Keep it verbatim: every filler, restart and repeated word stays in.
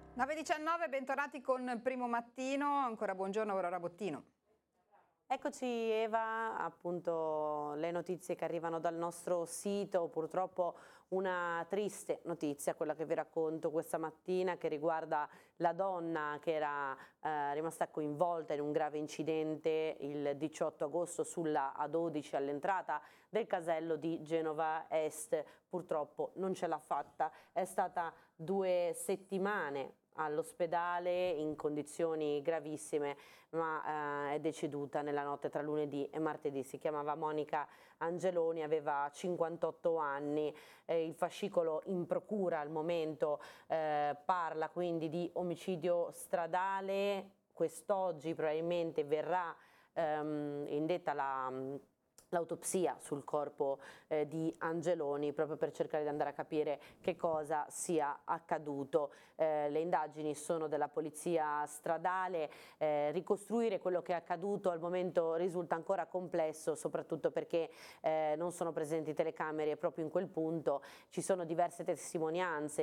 nove e diciannove, bentornati con Primo Mattino, ancora buongiorno Aurora Bottino. Eccoci Eva, appunto le notizie che arrivano dal nostro sito, purtroppo una triste notizia, quella che vi racconto questa mattina, che riguarda la donna che era eh, rimasta coinvolta in un grave incidente il diciotto agosto sulla A dodici all'entrata del casello di Genova Est. Purtroppo non ce l'ha fatta, è stata due settimane all'ospedale in condizioni gravissime, ma eh, è deceduta nella notte tra lunedì e martedì. Si chiamava Monica Angeloni, aveva cinquantotto anni, eh, il fascicolo in procura al momento eh, parla quindi di omicidio stradale. Quest'oggi probabilmente verrà ehm, indetta la l'autopsia sul corpo eh, di Angeloni, proprio per cercare di andare a capire che cosa sia accaduto. Eh, le indagini sono della polizia stradale, eh, ricostruire quello che è accaduto al momento risulta ancora complesso, soprattutto perché eh, non sono presenti telecamere proprio in quel punto, ci sono diverse testimonianze